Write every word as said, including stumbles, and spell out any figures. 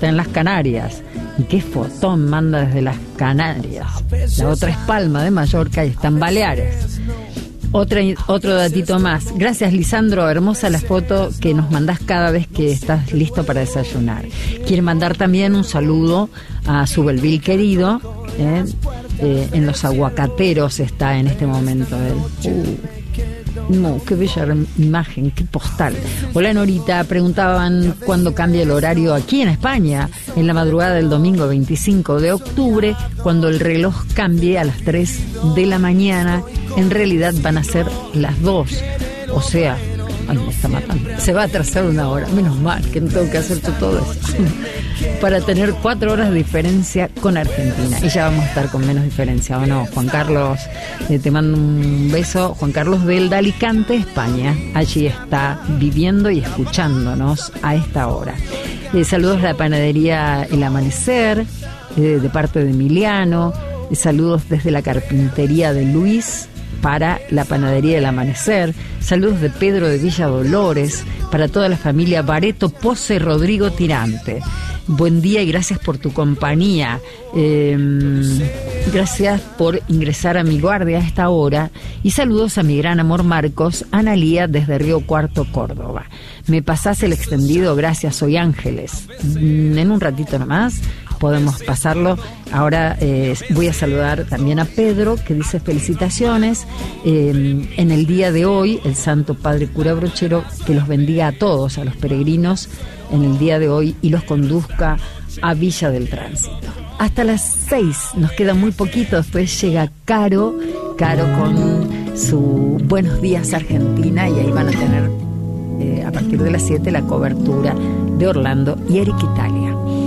está en las Canarias. Y qué fotón manda desde las Canarias. La otra es Palma de Mallorca y está en Baleares. Otra, otro datito más. Gracias, Lisandro, hermosa la foto que nos mandás cada vez que estás listo para desayunar. Quiere mandar también un saludo a su Belville querido, eh, eh, en los aguacateros está en este momento él. Uh. No, qué bella imagen, qué postal. Hola, Norita, preguntaban cuándo cambia el horario aquí en España. En la madrugada del domingo veinticinco de octubre, cuando el reloj cambie a las tres de la mañana, en realidad van a ser las dos. O sea, ay, me está matando. Se va a atrasar una hora, menos mal que no tengo que hacer todo eso. Para tener cuatro horas de diferencia con Argentina. Y ya vamos a estar con menos diferencia, ¿o no? Juan Carlos, eh, te mando un beso. Juan Carlos del Alicante, España. Allí está viviendo y escuchándonos a esta hora. Eh, saludos a la panadería El Amanecer, eh, de parte de Emiliano. Eh, saludos desde la carpintería de Luis para la panadería El Amanecer. Saludos de Pedro de Villa Dolores para toda la familia Bareto Pose Rodrigo Tirante. Buen día y gracias por tu compañía. Eh, gracias por ingresar a mi guardia a esta hora. Y saludos a mi gran amor Marcos, Analía desde Río Cuarto, Córdoba. Me pasás el extendido, gracias, soy Ángeles. En un ratito nomás podemos pasarlo. Ahora eh, voy a saludar también a Pedro, que dice felicitaciones eh, en el día de hoy, el Santo Padre Cura Brochero, que los bendiga a todos, a los peregrinos en el día de hoy y los conduzca a Villa del Tránsito. Hasta las seis, nos queda muy poquito, después llega Caro, Caro con su Buenos Días Argentina, y ahí van a tener eh, a partir de las siete la cobertura de Orlando y Eric Italia.